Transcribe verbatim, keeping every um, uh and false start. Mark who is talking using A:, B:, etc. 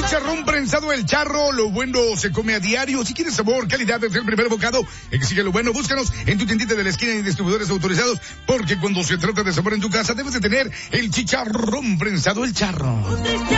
A: Chicharrón prensado El Charro, lo bueno se come a diario. Si quieres sabor, calidad desde el primer bocado, exige lo bueno. Búscanos en tu tiendita de la esquina y distribuidores autorizados, porque cuando se trata de sabor en tu casa, debes de tener el chicharrón prensado El Charro.